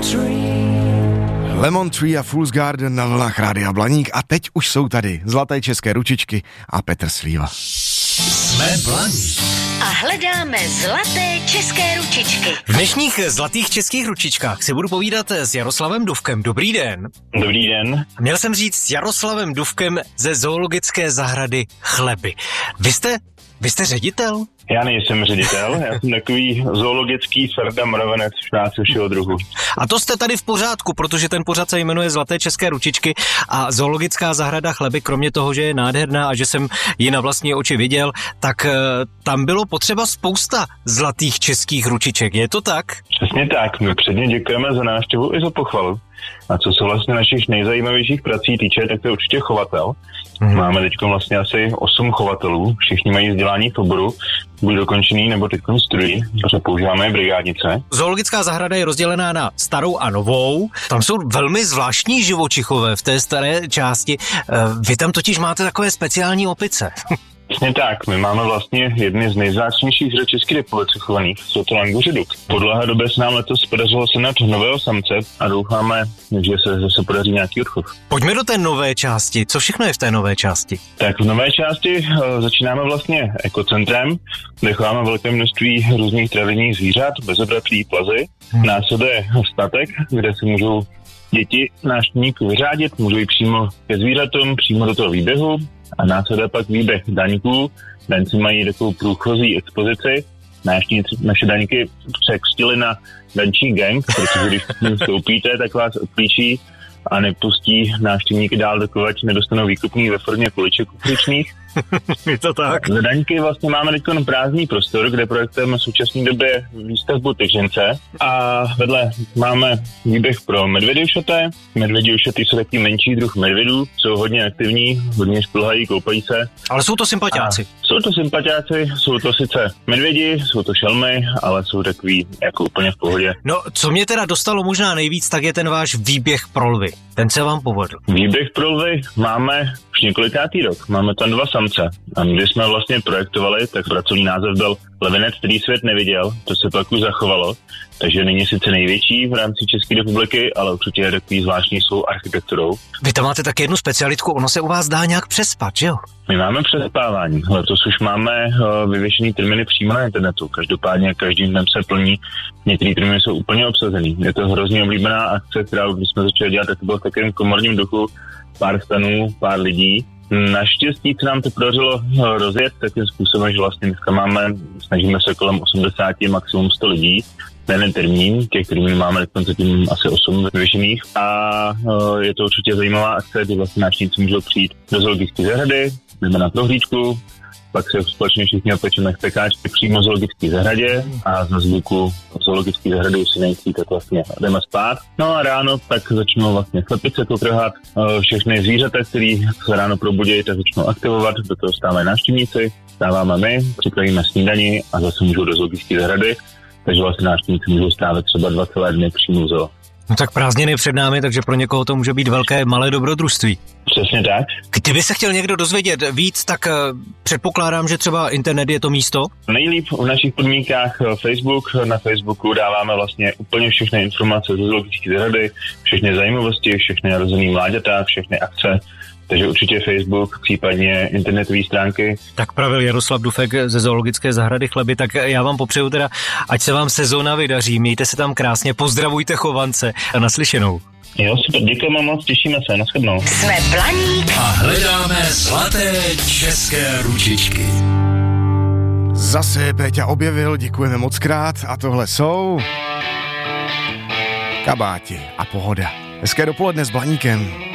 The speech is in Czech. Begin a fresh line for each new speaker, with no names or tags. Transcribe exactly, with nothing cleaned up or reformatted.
Lemon Tree a Fool's Garden na vlnách Rádia Blaník a teď už jsou tady Zlaté české ručičky a Petr Slíva.
Jsme Blaník.
A hledáme zlaté české ručičky.
V dnešních zlatých českých ručičkách si budu povídat s Jaroslavem Dufkem. Dobrý den.
Dobrý den.
Měl jsem říct s Jaroslavem Dufkem ze zoologické zahrady Chleby. Vy jste, vy jste ředitel?
Já nejsem ředitel, já jsem takový zoologický Ferda mravenec všeho druhu.
A to jste tady v pořádku, protože ten pořad se jmenuje Zlaté české ručičky a zoologická zahrada Chleby, kromě toho, že je nádherná a že jsem ji na vlastní oči viděl, tak tam bylo potřeba spousta zlatých českých ručiček. Je to tak?
Přesně tak, my předně děkujeme za návštěvu i za pochvalu. A co se vlastně našich nejzajímavějších prací týče, tak to je určitě chovatel. Mm. Máme teď vlastně asi osm chovatelů, všichni mají vzdělání v oboru, buď dokončený nebo teď studují, protože používáme brigádnice.
Zoologická zahrada je rozdělená na starou a novou. Tam jsou velmi zvláštní živočichové v té staré části. Vy tam totiž máte takové speciální opice.
Přesně tak, my máme vlastně jedny z nejvzácnějších zvířat České republiky chovaných, jsou to languři duk. Po dlouhé době se nám letos podařilo sehnat nového samce a doufáme, že se zase podaří nějaký odchov.
Pojďme do té nové části. Co všechno je v té nové části?
Tak v nové části uh, začínáme vlastně ekocentrem, kde chováme velké množství různých travních zvířat, bezobratlí, plazy. Hmm. Následuje statek, kde se můžou děti návštěvníků vyřádit, můžou jít přímo ke zvířatům, přímo do toho výběhu. A následuje pak výběh daňků. Daňci mají takovou průchozí expozici. Naše daňky překřtili na dančí gang, protože když k ním vstoupíte, tak vás odklíčí a nepustí návštěvníky dál, dokud nedostanou výkupní ve formě kuliček ukřičných.
Je to tak?
Za daňky vlastně máme teď prázdný prostor, kde projektujeme v současné době výstavbu tyžince a vedle máme výběh pro medvěděušaté. Medvěděušaty jsou takový menší druh medvědů, jsou hodně aktivní, hodně šplhají, koupají se.
Ale jsou to sympatiáci.
A jsou to sympatiáci, jsou to sice medvědi, jsou to šelmy, ale jsou takový jako úplně v pohodě.
No, co mě teda dostalo možná nejvíc, tak je ten váš výběh pro lvy. Ten se vám povedl.
Výběh pro lvy máme už několikátý rok. Máme tam dva samce. A když jsme vlastně projektovali, tak pracovní název byl Levinec, který svět neviděl. To se pak už zachovalo. Takže není sice největší v rámci České republiky, ale určitě je takový zvláštní svou architekturou.
Vy tam máte tak jednu specialitku, ono se u vás dá nějak přespat, že jo?
My máme přespávání. Letos už máme vyvěšený termíny přímo na internetu. Každopádně každým dnem se plní. Některé termíny jsou úplně obsazený. Je to hrozně oblíbená akce, kterou když jsme začali dělat, tak to bylo v takovém komorním duchu. Pár stanů, pár lidí. Naštěstí se nám to podařilo rozjet takým způsobem, že vlastně dneska máme, snažíme se kolem osmdesát, maximum sto lidí na jeden termín, těch termínů máme zatím asi osm vyvěšených a je to určitě zajímavá akce, kdy vlastně návštěvníci můžou přijít do zoologické zahrady, jdeme na prohlídku, pak se společně všichni opečeme spekáčky přímo v zoologické zahradě a za zvuku zoologické zahrady už si nejít, tak vlastně jdeme spát. No a ráno tak začnou vlastně slepice kotrhat, všechny zvířata, které se ráno probudí, tak začnou aktivovat, do toho stávají návštěvníci, stáváme my, připravíme snídani a zase můžou do zoologické zahrady, takže vlastně návštěvníci můžou stávat třeba dva celé dny přímo v zoo.
No tak prázdniny před námi, takže pro někoho to může být velké malé dobrodružství.
Přesně tak.
Kdyby se chtěl někdo dozvědět víc, tak uh, předpokládám, že třeba internet je to místo?
Nejlíp v našich podmínkách Facebook. Na Facebooku dáváme vlastně úplně všechny informace ze zoologické zahrady, všechny zajímavosti, všechny narozený mláďata, všechny akce. Takže určitě Facebook, případně internetové stránky.
Tak pravil Jaroslav Dufek ze zoologické zahrady Chleby, tak já vám popřeju teda, ať se vám sezóna vydaří, mějte se tam krásně, pozdravujte chovance a naslyšenou.
Jo, super, děkujeme moc, těšíme se, nashledanou.
Jsme Blaník
a hledáme zlaté české ručičky.
Zase je Péťa objevil, děkujeme moc krát a tohle jsou Kabáti a Pohoda. Hezké dopoledne s Blaníkem.